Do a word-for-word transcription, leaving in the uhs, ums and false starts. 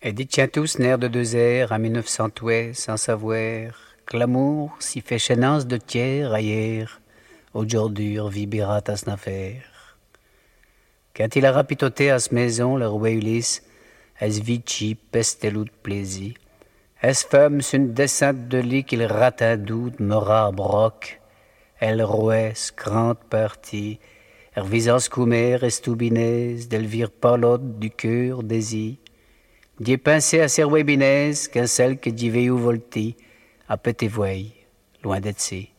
Et dit tiens tous nerfs de deux airs à mille neuf cents ouest, sans savoir que l'amour s'y fait chénance de tiers ailleurs, aujourd'hui vibera à son affaire. Quand il a rapitoté à sa maison, le roi Ulysse, est-ce vici peste loup de plaisir, est-ce femme sur une descente de lit qu'il rate un doute, mora broc, elle rouait, scrante partie, ervisant scoumer, estoubinez, d'Elvire parlotte du cœur désir, d'y penser à ser webinez, qu'un seul que d'y veillou volti, à petit voy, loin d'être si.